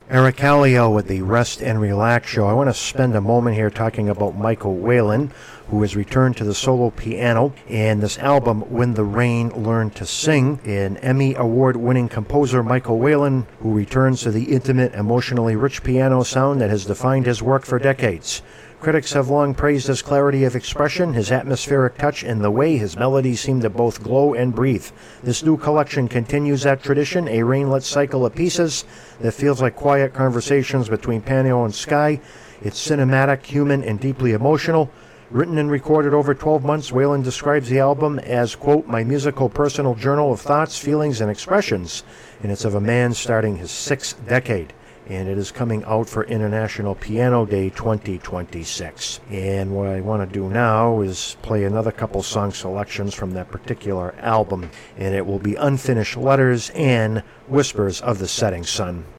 Eric Kallio with the Rest and Relax Show. I want to spend a moment here talking about Michael Whalen, who has returned to the solo piano, and this album, When the Rain Learned to Sing. An Emmy Award-winning composer, Michael Whalen, who returns to the intimate, emotionally rich piano sound that has defined his work for decades. Critics have long praised his clarity of expression, his atmospheric touch, and the way his melodies seem to both glow and breathe. This new collection continues that tradition, a rainlit cycle of pieces that feels like quiet conversations between piano and sky. It's cinematic, human, and deeply emotional. Written and recorded over 12 months, Whalen describes the album as, quote, my musical personal journal of thoughts, feelings, and expressions, and it's of a man starting his sixth decade. And it is coming out for International Piano Day 2026. And what I want to do now is play another couple song selections from that particular album, and it will be Unfinished Letters and Whispers of the Setting Sun.